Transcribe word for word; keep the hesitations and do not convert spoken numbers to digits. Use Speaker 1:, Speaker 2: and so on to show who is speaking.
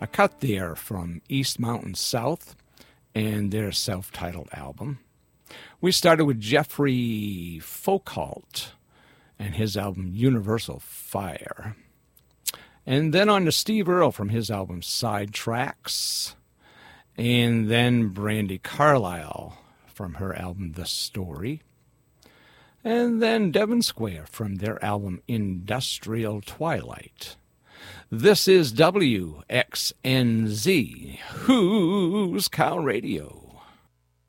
Speaker 1: a cut there from East Mountain South and their self-titled album. We started with Jeffrey Folkalt and his album Universal Fire. And then on to Steve Earle from his album Sidetracks. And then Brandi Carlile from her album The Story. And then Devon Square from their album Industrial Twilight. This is W X N Z, Who's Cow Radio.